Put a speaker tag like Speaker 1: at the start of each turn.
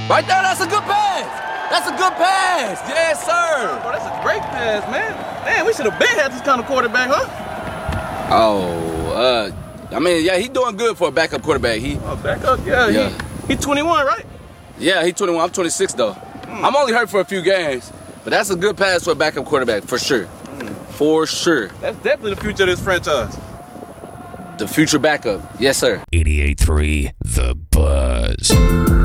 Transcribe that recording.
Speaker 1: Right there, that's a good pass. That's a good pass. Yes, sir.
Speaker 2: Bro, that's a great pass, man. Damn, we should have been had this kind of quarterback, huh?
Speaker 1: Oh, I mean, yeah, he doing good for a backup quarterback.
Speaker 2: Backup? Yeah. He 21, right?
Speaker 1: Yeah, he 21. I'm 26 though. I'm only hurt for a few games, but that's a good pass for a backup quarterback for sure. For sure.
Speaker 2: That's definitely the future of this franchise.
Speaker 1: The future backup. Yes, sir.
Speaker 3: 88.3 The Buzz.